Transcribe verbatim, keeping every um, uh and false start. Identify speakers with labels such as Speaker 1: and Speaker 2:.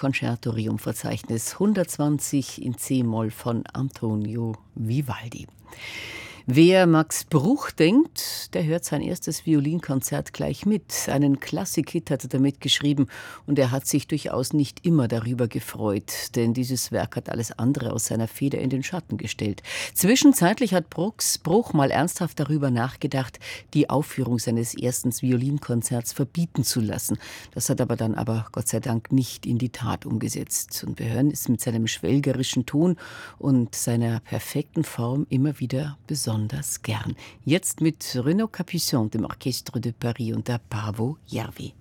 Speaker 1: Concertorium-Verzeichnis hundertzwanzig in C-Moll von Antonio Vivaldi. Wer Max Bruch denkt, der hört sein erstes Violinkonzert gleich mit. Einen Klassik-Hit hat er damit geschrieben und er hat sich durchaus nicht immer darüber gefreut, denn dieses Werk hat alles andere aus seiner Feder in den Schatten gestellt. Zwischenzeitlich hat Bruchs Bruch mal ernsthaft darüber nachgedacht, die Aufführung seines ersten Violinkonzerts verbieten zu lassen. Das hat aber dann aber Gott sei Dank nicht in die Tat umgesetzt. Und wir hören es mit seinem schwelgerischen Ton und seiner perfekten Form immer wieder besonders. Besonders gern. Jetzt mit Renaud Capuçon, dem Orchestre de Paris unter Paavo Järvi.